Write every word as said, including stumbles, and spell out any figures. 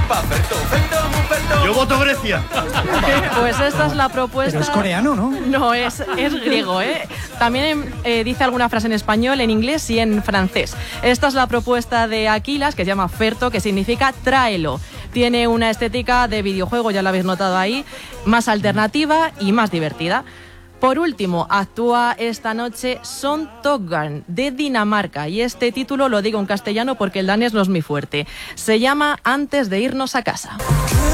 Yo voto Grecia. Pues esta es la propuesta. Pero es coreano, ¿no? No, es, es griego, ¿eh? También eh, dice alguna frase en español, en inglés y en francés. Esta es la propuesta de Aquilas, que se llama Ferto, que significa tráelo. Tiene una estética de videojuego, ya lo habéis notado ahí, más alternativa y más divertida. Por último, actúa esta noche Son Toggarn, de Dinamarca, y este título lo digo en castellano porque el danés no es muy fuerte. Se llama Antes de irnos a casa.